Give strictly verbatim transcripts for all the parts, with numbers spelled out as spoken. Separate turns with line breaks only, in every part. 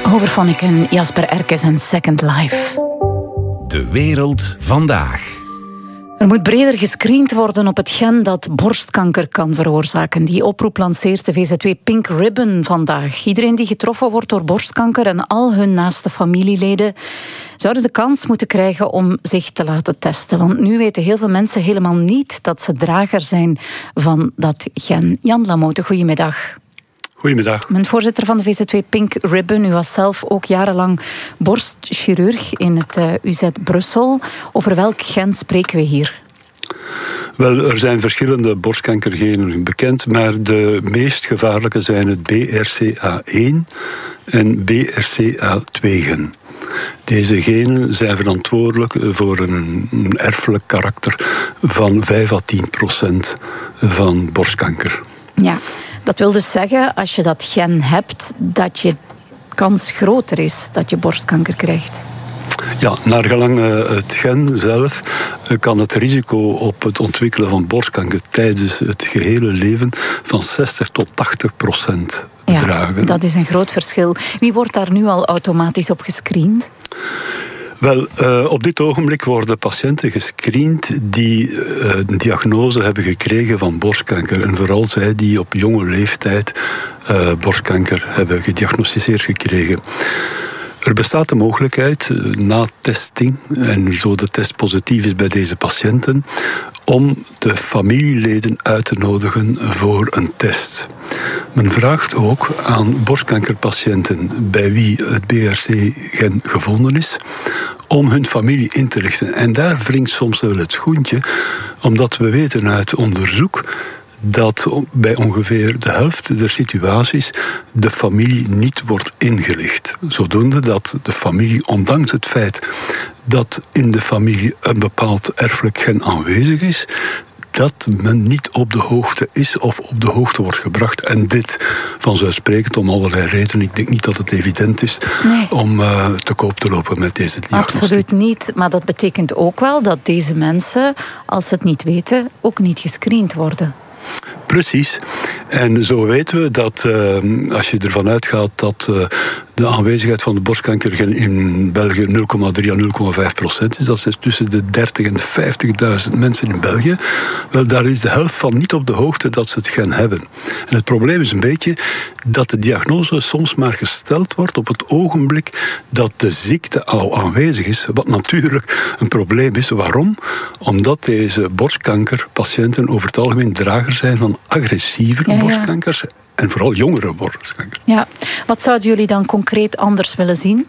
Over Vonnik en Jasper Erkes en Second Life.
De wereld vandaag.
Er moet breder gescreend worden op het gen dat borstkanker kan veroorzaken. Die oproep lanceert de V Z W Pink Ribbon vandaag. Iedereen die getroffen wordt door borstkanker en al hun naaste familieleden zouden de kans moeten krijgen om zich te laten testen. Want nu weten heel veel mensen helemaal niet dat ze drager zijn van dat gen. Jan Lamote, goedemiddag.
Goedemiddag.
Ik ben voorzitter van de V Z W Pink Ribbon. U was zelf ook jarenlang borstchirurg in het uh, U Z Brussel. Over welk gen spreken we hier?
Wel, er zijn verschillende borstkankergenen bekend, maar de meest gevaarlijke zijn het B R C A één en B R C A twee gen. Deze genen zijn verantwoordelijk voor een, een erfelijk karakter van vijf à tien procent van borstkanker.
Ja. Dat wil dus zeggen, als je dat gen hebt, dat je kans groter is dat je borstkanker krijgt.
Ja, naar gelang het gen zelf kan het risico op het ontwikkelen van borstkanker tijdens het gehele leven van zestig tot tachtig procent bedragen.
Ja, dat is een groot verschil. Wie wordt daar nu al automatisch op gescreend?
Wel, uh, op dit ogenblik worden patiënten gescreend die uh, een diagnose hebben gekregen van borstkanker. En vooral zij die op jonge leeftijd uh, borstkanker hebben gediagnosticeerd gekregen. Er bestaat de mogelijkheid, uh, na testing, en zo de test positief is bij deze patiënten, om de familieleden uit te nodigen voor een test. Men vraagt ook aan borstkankerpatiënten bij wie het B R C gen gevonden is, om hun familie in te lichten. En daar wringt soms wel het schoentje, omdat we weten uit onderzoek dat bij ongeveer de helft der situaties de familie niet wordt ingelicht. Zodoende dat de familie, ondanks het feit dat in de familie een bepaald erfelijk gen aanwezig is, dat men niet op de hoogte is of op de hoogte wordt gebracht. En dit vanzelfsprekend om allerlei redenen. Ik denk niet dat het evident is nee. om uh, te koop te lopen met deze diagnostiek.
Absoluut niet, maar dat betekent ook wel dat deze mensen, als ze het niet weten, ook niet gescreend worden.
Precies. En zo weten we dat uh, als je ervan uitgaat dat uh, de aanwezigheid van de borstkanker in België nul komma drie à nul komma vijf procent is, dat is tussen de dertig en de vijftigduizend mensen in België, wel, daar is de helft van niet op de hoogte dat ze het gen hebben. En het probleem is een beetje dat de diagnose soms maar gesteld wordt op het ogenblik dat de ziekte al aanwezig is, wat natuurlijk een probleem is. Waarom? Omdat deze borstkankerpatiënten over het algemeen drager zijn van agressievere ja, ja. borstkankers en vooral jongere borstkanker.
Ja. Wat zouden jullie dan concreet anders willen zien?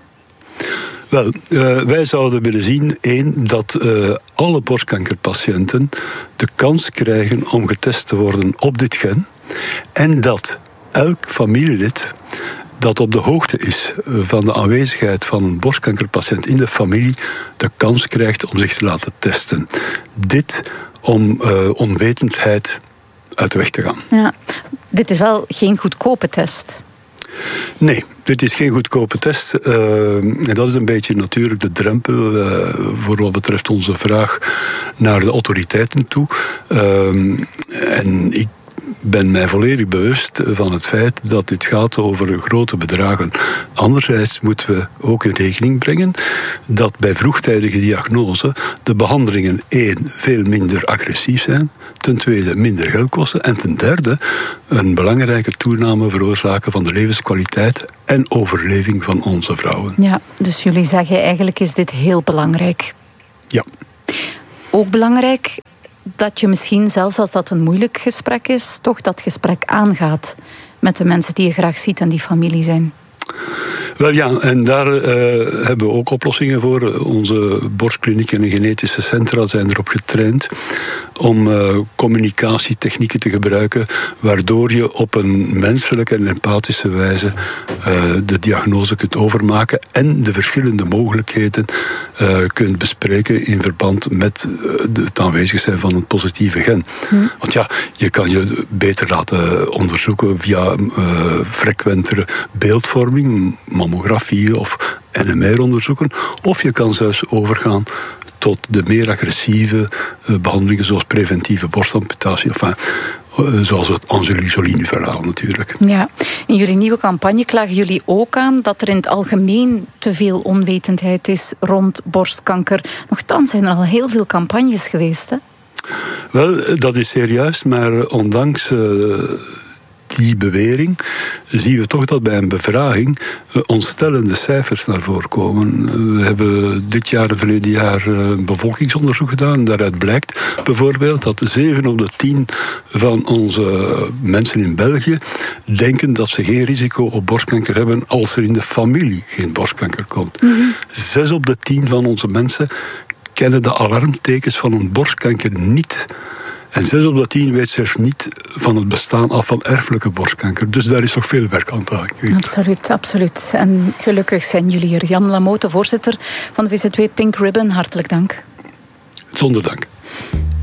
Wel, uh, wij zouden willen zien, één, dat uh, alle borstkankerpatiënten de kans krijgen om getest te worden op dit gen en dat elk familielid dat op de hoogte is van de aanwezigheid van een borstkankerpatiënt in de familie de kans krijgt om zich te laten testen. Dit om uh, onwetendheid uit de weg te gaan.
Ja, dit is wel geen goedkope test.
Nee, dit is geen goedkope test. Uh, en dat is een beetje natuurlijk de drempel uh, voor wat betreft onze vraag naar de autoriteiten toe. Uh, en ik ben mij volledig bewust van het feit dat dit gaat over grote bedragen. Anderzijds moeten we ook in rekening brengen dat bij vroegtijdige diagnose de behandelingen één veel minder agressief zijn, ten tweede minder geld kosten en ten derde een belangrijke toename veroorzaken van de levenskwaliteit en overleving van onze vrouwen.
Ja, dus jullie zeggen eigenlijk is dit heel belangrijk.
Ja.
Ook belangrijk dat je misschien, zelfs als dat een moeilijk gesprek is, toch dat gesprek aangaat met de mensen die je graag ziet en die familie zijn.
Wel ja, en daar uh, hebben we ook oplossingen voor. Onze borstklinieken en genetische centra zijn erop getraind om uh, communicatietechnieken te gebruiken, waardoor je op een menselijke en empathische wijze uh, de diagnose kunt overmaken en de verschillende mogelijkheden uh, kunt bespreken in verband met uh, het aanwezig zijn van een positieve gen. Hmm. Want ja, je kan je beter laten onderzoeken via uh, frequentere beeldvorming, mammografie of N M R-onderzoeken, of je kan zelfs overgaan tot de meer agressieve uh, behandelingen zoals preventieve borstamputatie. Enfin, Zoals het Angelina Jolie-verhaal natuurlijk.
Ja, in jullie nieuwe campagne klagen jullie ook aan dat er in het algemeen te veel onwetendheid is rond borstkanker. Nochtans zijn er al heel veel campagnes geweest, hè?
Wel, dat is zeer juist, maar ondanks uh, die bewering zien we toch dat bij een bevraging uh, ontstellende cijfers naar voren komen. Uh, we hebben dit jaar en verleden jaar uh, een bevolkingsonderzoek gedaan. Daaruit blijkt bijvoorbeeld dat zeven op de tien van onze mensen in België denken dat ze geen risico op borstkanker hebben als er in de familie geen borstkanker komt. Mm-hmm. Zes op de tien van onze mensen kennen de alarmtekens van een borstkanker niet. En zes op de tien weet zelfs niet van het bestaan af van erfelijke borstkanker. Dus daar is nog veel werk aan te doen.
Absoluut, absoluut. En gelukkig zijn jullie er. Jan Lamote, voorzitter van de V Z W Pink Ribbon, hartelijk dank.
Zonder dank.